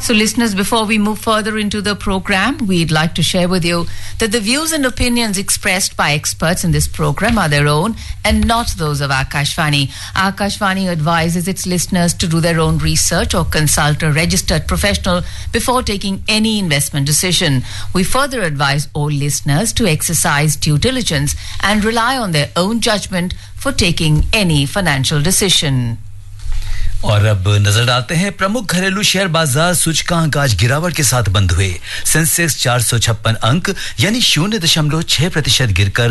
So listeners, before we move further into the program, we'd like to share with you that the views and opinions expressed by experts in this program are their own and not those of Akashvani. Akashvani advises its listeners to do their own research or consult a registered professional before taking any investment decision. We further advise all listeners to exercise due diligence and rely on their own judgment for taking any financial decision. और अब नजर डालते हैं प्रमुख घरेलू share बाजार सूचकांक आज गिरावट के साथ बंद हुए सेंसेक्स 456 अंक यानी 0.6% गिरकर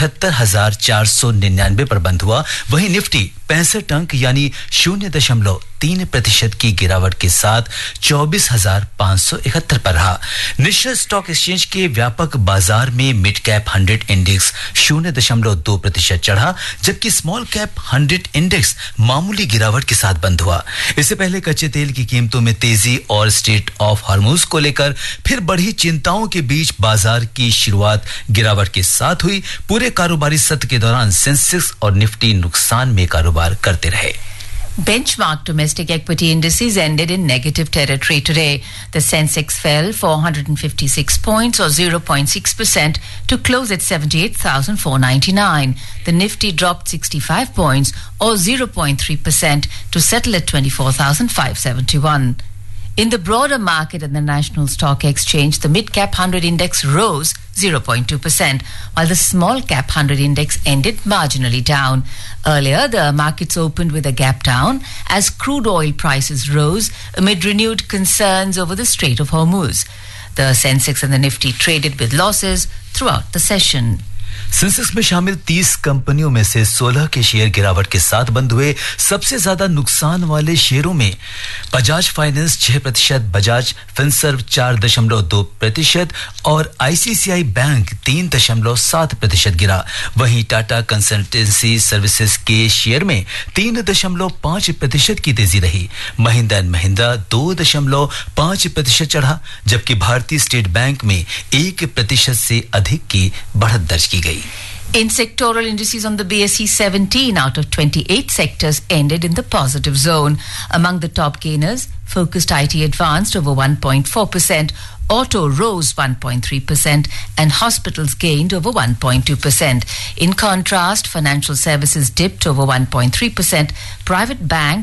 78,499 पर बंद हुआ वहीं निफ्टी 65 अंक यानी 0.3% की गिरावट के साथ 24,571 पर रहा नेशनल स्टॉक एक्सचेंज के व्यापक बाजार में मिड कैप 100 इंडेक्स 0.2% चढ़ा जबकि स्मॉल कैप 100 इंडेक्स मामूली गिरावट के साथ बंद हुआ इससे पहले कच्चे तेल की कीमतों में तेजी और स्ट्रेट ऑफ हार्मोज को लेकर फिर बढ़ी चिंताओं के बीच बाजार की शुरुआत गिरावट के साथ हुई पूरे कारोबारी सत्र के दौरान सेंसेक्स और निफ्टी नुकसान में कारोबार करते रहे Benchmark domestic equity indices ended in negative territory today. The Sensex fell 456 points or 0.6% to close at 78,499. The Nifty dropped 65 points or 0.3% to settle at 24,571. In the broader market at the National Stock Exchange, the mid-cap 100 index rose 0.2%, while the small-cap 100 index ended marginally down. Earlier, the markets opened with a gap down as crude oil prices rose amid renewed concerns over the Strait of Hormuz. The Sensex and the Nifty traded with losses throughout the session. Sensex में शामिल 30 कंपनियों में से 16 के share गिरावट के साथ बंद हुए सबसे ज्यादा नुकसान वाले शेयरों में बजाज फाइनेंस 6%, बजाज फिनसर्व 4.2% और आईसीआईसीआई बैंक 3.7% गिरा वहीं टाटा कंसल्टेंसी सर्विसेज के शेयर में 3.5% की तेजी रही महिंद्रा एंड महिंद्रा 2.5% चढ़ा जबकि भारतीय स्टेट बैंक में 1% से अधिक की बढ़त दर्ज की गई In sectoral indices on the BSE, 17 out of 28 sectors ended in the positive zone. Among the top gainers, focused IT advanced over 1.4%, auto rose 1.3%, and hospitals gained over 1.2%. In contrast, financial services dipped over 1.3%, private bank